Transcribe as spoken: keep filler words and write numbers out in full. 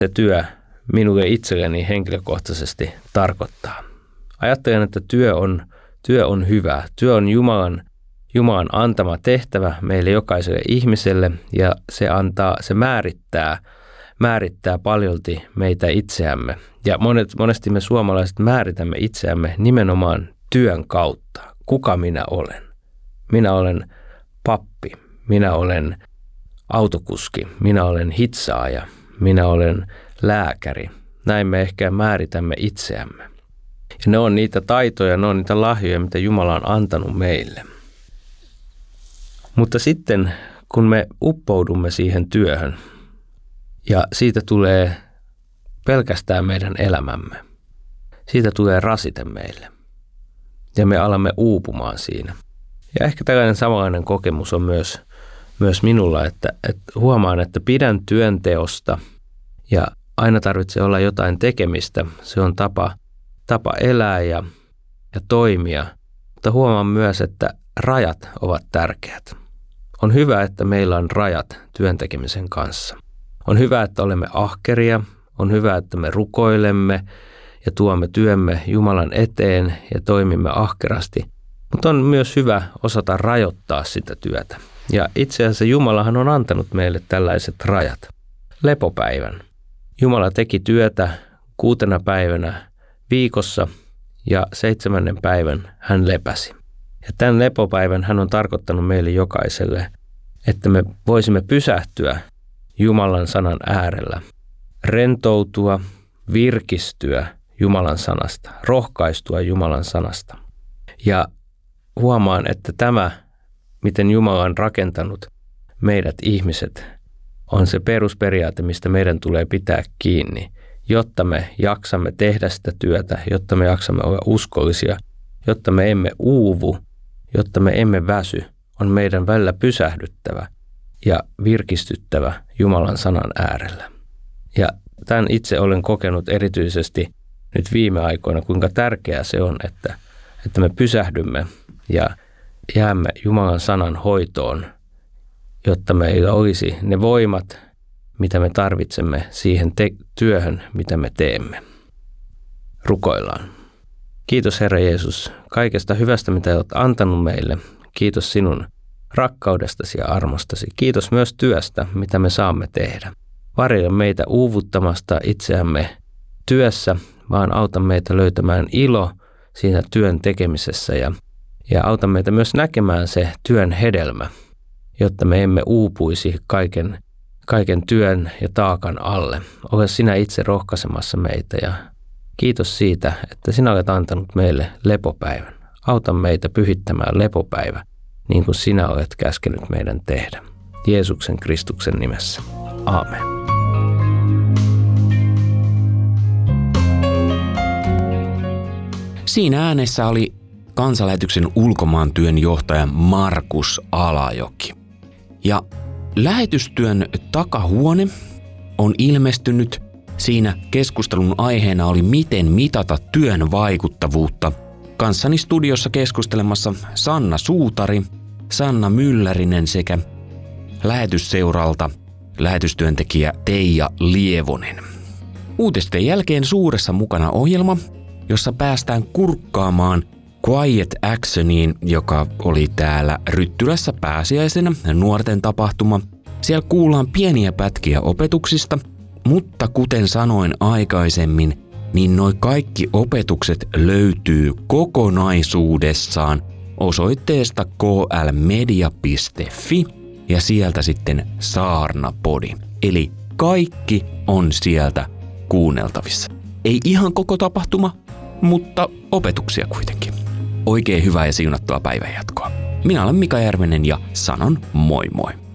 se työ minulle itselleni henkilökohtaisesti tarkoittaa. Ajattelen, että työ on, työ on hyvä. Työ on Jumalan, Jumalan antama tehtävä meille jokaiselle ihmiselle ja se, antaa, se määrittää, määrittää paljolti meitä itseämme. Ja monet, monesti me suomalaiset määritämme itseämme nimenomaan työn kautta. Kuka minä olen? Minä olen pappi, minä olen autokuski, minä olen hitsaaja, minä olen lääkäri. Näin me ehkä määritämme itseämme. Ja ne on niitä taitoja, ne on niitä lahjoja, mitä Jumala on antanut meille. Mutta sitten kun me uppoudumme siihen työhön ja siitä tulee pelkästään meidän elämämme, siitä tulee rasite meille ja me alamme uupumaan siinä. Ja ehkä tällainen samanlainen kokemus on myös, myös minulla, että, että huomaan, että pidän työnteosta ja aina tarvitsee olla jotain tekemistä. Se on tapa, tapa elää ja, ja toimia, mutta huomaan myös, että rajat ovat tärkeät. On hyvä, että meillä on rajat työn tekemisen kanssa. On hyvä, että olemme ahkeria, on hyvä, että me rukoilemme ja tuomme työmme Jumalan eteen ja toimimme ahkerasti. Mutta on myös hyvä osata rajoittaa sitä työtä. Ja itse asiassa Jumalahan on antanut meille tällaiset rajat. Lepopäivän. Jumala teki työtä kuutena päivänä viikossa ja seitsemännen päivän hän lepäsi. Ja tämän lepopäivän hän on tarkoittanut meille jokaiselle, että me voisimme pysähtyä Jumalan sanan äärellä, rentoutua, virkistyä Jumalan sanasta, rohkaistua Jumalan sanasta. Ja huomaan, että tämä, miten Jumala on rakentanut meidät ihmiset, on se perusperiaate, mistä meidän tulee pitää kiinni, jotta me jaksamme tehdä sitä työtä, jotta me jaksamme olla uskollisia, jotta me emme uuvu, jotta me emme väsy, on meidän välillä pysähdyttävä ja virkistyttävä Jumalan sanan äärellä. Ja tämän itse olen kokenut erityisesti nyt viime aikoina, kuinka tärkeää se on, että, että me pysähdymme ja jäämme Jumalan sanan hoitoon, jotta meillä olisi ne voimat, mitä me tarvitsemme siihen te- työhön, mitä me teemme. Rukoillaan. Kiitos Herra Jeesus kaikesta hyvästä, mitä olet antanut meille. Kiitos sinun rakkaudestasi ja armostasi. Kiitos myös työstä, mitä me saamme tehdä. Varjele meitä uuvuttamasta itseämme työssä, vaan auta meitä löytämään ilo siinä työn tekemisessä ja, ja auta meitä myös näkemään se työn hedelmä, jotta me emme uupuisi kaiken, kaiken työn ja taakan alle. Ole sinä itse rohkaisemassa meitä ja kiitos siitä, että sinä olet antanut meille lepopäivän. Auta meitä pyhittämään lepopäivä, niin kuin sinä olet käskenyt meidän tehdä. Jeesuksen Kristuksen nimessä. Aamen. Siinä äänessä oli kansanlähetyksen ulkomaantyön johtaja Markus Alajoki. Ja lähetystyön takahuone on ilmestynyt. Siinä keskustelun aiheena oli miten mitata työn vaikuttavuutta. Kanssani studiossa keskustelemassa Sanna Suutari, Sanna Myllärinen sekä lähetysseuralta lähetystyöntekijä Teija Lievonen. Uutisten jälkeen suuressa mukana ohjelma, jossa päästään kurkkaamaan Quiet Actioniin, joka oli täällä Ryttylässä pääsiäisenä nuorten tapahtuma. Siellä kuullaan pieniä pätkiä opetuksista, mutta kuten sanoin aikaisemmin, niin noi kaikki opetukset löytyy kokonaisuudessaan osoitteesta k l media piste f i ja sieltä sitten Saarnapodi. Eli kaikki on sieltä kuunneltavissa. Ei ihan koko tapahtuma, mutta opetuksia kuitenkin. Oikein hyvää ja siunattua päivänjatkoa. Minä olen Mika Järvinen ja sanon moi moi.